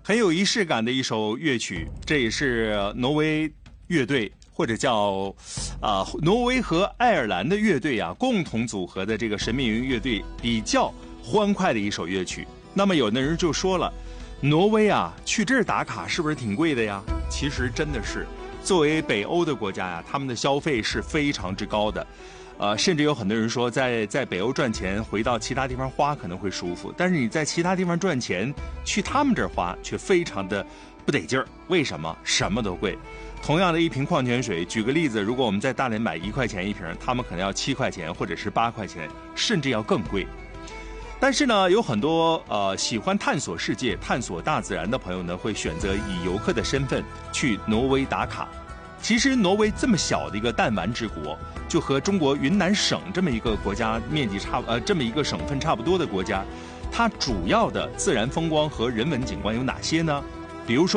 很有仪式感的一首乐曲，这也是挪威乐队或者叫挪威和爱尔兰的乐队啊共同组合的这个神秘云乐队比较欢快的一首乐曲。那么有的人就说了，挪威啊去这儿打卡是不是挺贵的呀？其实真的是，作为北欧的国家呀，他们的消费是非常之高的。甚至有很多人说在北欧赚钱回到其他地方花可能会舒服，但是你在其他地方赚钱去他们这儿花却非常的不得劲儿。为什么？什么都贵。同样的一瓶矿泉水，举个例子，如果我们在大连买1块钱一瓶，他们可能要7块钱或者是8块钱，甚至要更贵。但是呢，有很多喜欢探索世界、探索大自然的朋友呢，会选择以游客的身份去挪威打卡。其实挪威这么小的一个弹丸之国，就和中国云南省这么一个国家面积这么一个省份差不多的国家，它主要的自然风光和人文景观有哪些呢？比如说